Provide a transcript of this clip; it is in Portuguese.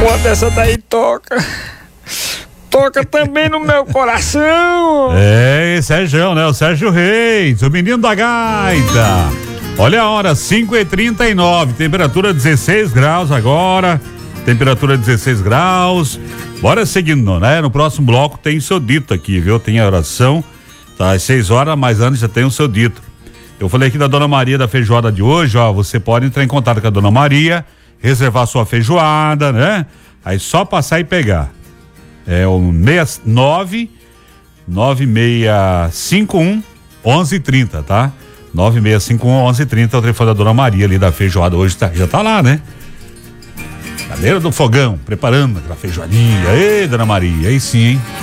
Uma dessa daí toca também no meu coração. É, Sérgio, né? O Sérgio Reis, o menino da gaita. Olha a hora, 5h39, temperatura 16 graus agora, temperatura 16 graus. Bora seguindo, né? No próximo bloco tem o seu dito aqui, viu? Tem a oração, tá às 6 horas, mas antes já tem o seu dito. Eu falei aqui da Dona Maria da feijoada de hoje, ó, você pode entrar em contato com a Dona Maria, reservar sua feijoada, né? Aí só passar e pegar. É o 9651 tá? 9651 é o telefone da Dona Maria ali da feijoada. Hoje já tá lá, né? Na beira do fogão, preparando aquela feijoadinha. Ei, Dona Maria, aí sim, hein?